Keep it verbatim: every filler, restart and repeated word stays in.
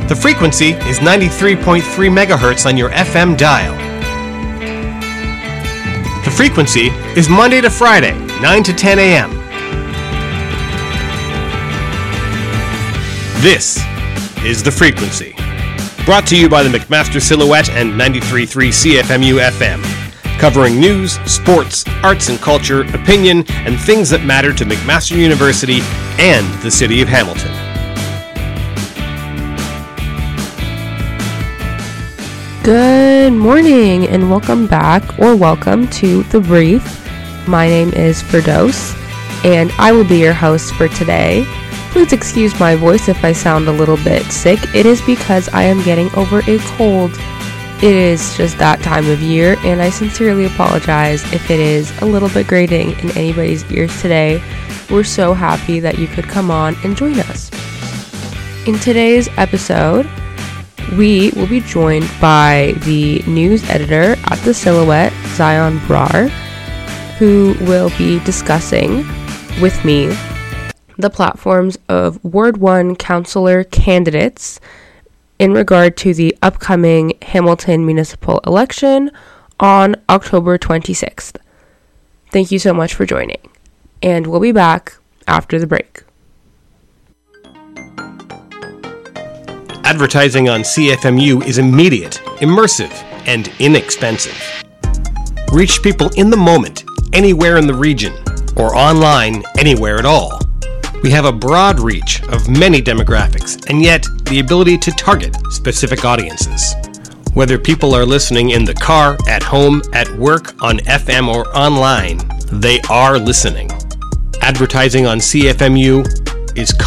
The frequency is ninety-three point three megahertz on your F M dial. The frequency is Monday to Friday, nine to ten a.m. This is The Frequency. Brought to you by the McMaster Silhouette and ninety-three point three C F M U F M. Covering news, sports, arts and culture, opinion, and things that matter to McMaster University and the city of Hamilton. Good morning and welcome back, or welcome to The Brief. My name is Firdaus, and I will be your host for today. Please excuse my voice if I sound a little bit sick. It is because I am getting over a cold. It is just that time of year, and I sincerely apologize if it is a little bit grating in anybody's ears today. We're so happy that you could come on and join us. In today's episode, we will be joined by the news editor at the Silhouette, Zion Brar, who will be discussing with me the platforms of Ward one councillor candidates in regard to the upcoming Hamilton municipal election on October twenty-sixth. Thank you so much for joining, and we'll be back after the break. Advertising on C F M U is immediate, immersive, and inexpensive. Reach people in the moment, anywhere in the region, or online, anywhere at all. We have a broad reach of many demographics, and yet the ability to target specific audiences. Whether people are listening in the car, at home, at work, on F M, or online, they are listening. Advertising on C F M U is